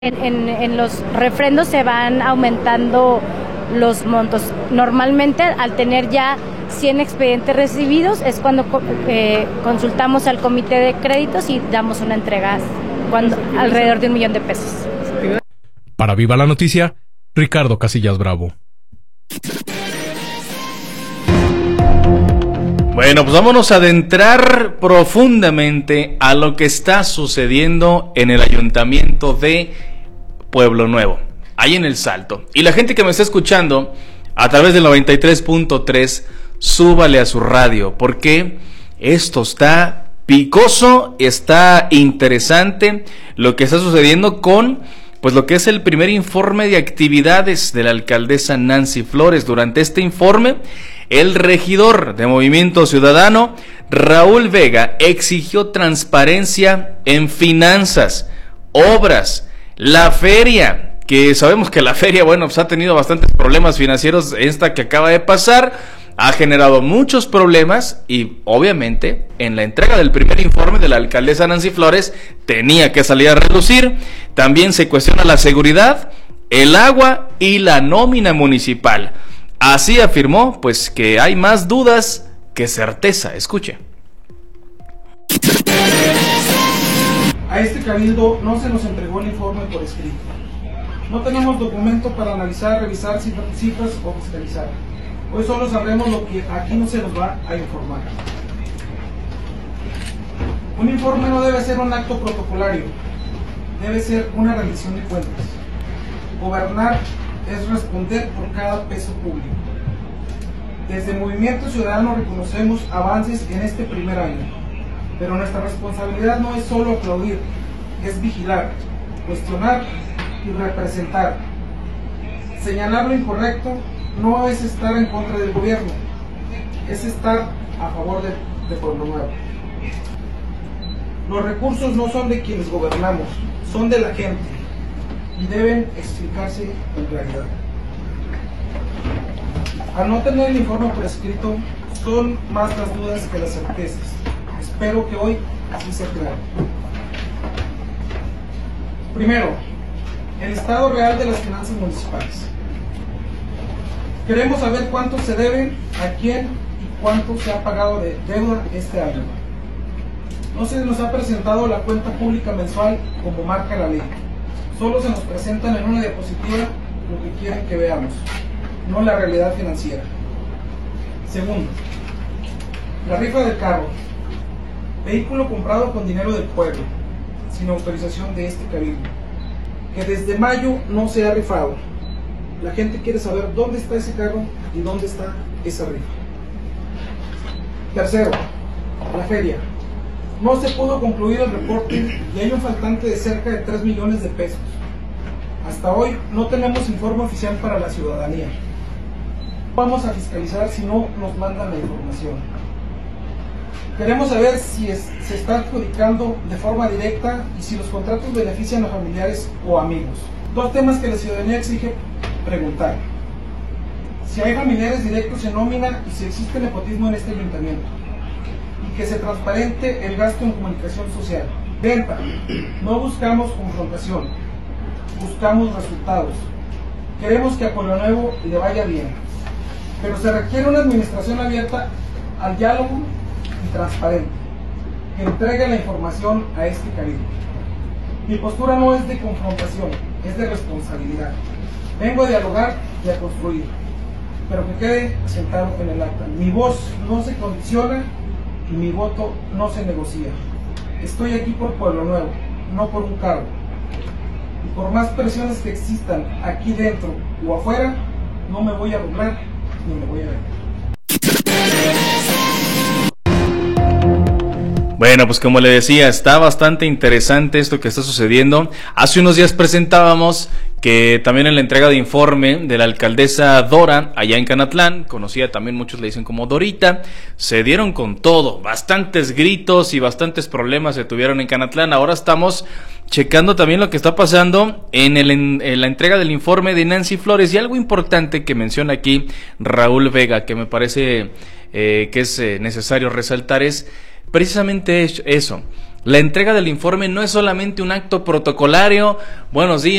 En los refrendos se van aumentando los montos. Normalmente, al tener ya 100 expedientes recibidos, es cuando consultamos al comité de créditos y damos una entrega alrededor de $1,000,000. Para Viva la Noticia, Ricardo Casillas Bravo. Bueno, pues vámonos a adentrar profundamente a lo que está sucediendo en el ayuntamiento de Pueblo Nuevo, ahí en El Salto. Y la gente que me está escuchando a través del 93.3, súbale a su radio, porque esto está picoso, está interesante lo que está sucediendo con, pues, lo que es el primer informe de actividades de la alcaldesa Nancy Flores. Durante este informe, el regidor de Movimiento Ciudadano, Raúl Vega, exigió transparencia en finanzas, obras, la feria, que sabemos que la feria, bueno, pues ha tenido bastantes problemas financieros. Esta que acaba de pasar ha generado muchos problemas y obviamente en la entrega del primer informe de la alcaldesa Nancy Flores tenía que salir a relucir. También se cuestiona la seguridad, el agua y la nómina municipal. Así afirmó, pues, que hay más dudas que certeza. Escuche. A este cabildo no se nos entregó el informe por escrito. No tenemos documento para analizar, revisar cifras o fiscalizar. Hoy solo sabremos lo que aquí no se nos va a informar. Un informe no debe ser un acto protocolario, debe ser una rendición de cuentas. Gobernar es responder por cada peso público. Desde Movimiento Ciudadano reconocemos avances en este primer año, pero nuestra responsabilidad no es solo aplaudir, es vigilar, cuestionar y representar. Señalar lo incorrecto no es estar en contra del gobierno, es estar a favor de Pueblo Nuevo. Los recursos no son de quienes gobernamos, son de la gente y deben explicarse con claridad. Al no tener el informe por escrito, son más las dudas que las certezas. Espero que hoy así sea claro. Primero, el estado real de las finanzas municipales. Queremos saber cuánto se debe, a quién y cuánto se ha pagado de deuda este año. No se nos ha presentado la cuenta pública mensual como marca la ley. Solo se nos presentan en una diapositiva lo que quieren que veamos, no la realidad financiera. Segundo, la rifa del carro. Vehículo comprado con dinero del pueblo, sin autorización de este cabildo, que desde mayo no se ha rifado. La gente quiere saber dónde está ese carro y dónde está esa rifa. Tercero, la feria. No se pudo concluir el reporte y hay un faltante de cerca de 3 millones de pesos. Hasta hoy no tenemos informe oficial para la ciudadanía. Vamos a fiscalizar si no nos mandan la información. Queremos saber si se está adjudicando de forma directa y si los contratos benefician a familiares o amigos. Dos temas que la ciudadanía exige preguntar: si hay familiares directos en nómina y si existe nepotismo en este ayuntamiento, y que se transparente el gasto en comunicación social. Venta, no buscamos confrontación, buscamos resultados. Queremos que a Pueblo Nuevo le vaya bien, pero se requiere una administración abierta al diálogo y transparente, que entregue la información a este cabildo. Mi postura no es de confrontación, es de responsabilidad. Vengo a dialogar y a construir, pero que quede asentado en el acta. Mi voz no se condiciona y mi voto no se negocia. Estoy aquí por Pueblo Nuevo, no por un cargo. Y por más presiones que existan aquí dentro o afuera, no me voy a doblar ni me voy a vender. Bueno, pues como le decía, está bastante interesante esto que está sucediendo. Hace unos días presentábamos que también en la entrega de informe de la alcaldesa Dora, allá en Canatlán, conocida también, muchos le dicen como Dorita, se dieron con todo, bastantes gritos y bastantes problemas se tuvieron en Canatlán. Ahora estamos checando también lo que está pasando en la entrega del informe de Nancy Flores, y algo importante que menciona aquí Raúl Vega, que me parece que es necesario resaltar, es precisamente eso. La entrega del informe no es solamente un acto protocolario. Buenos días.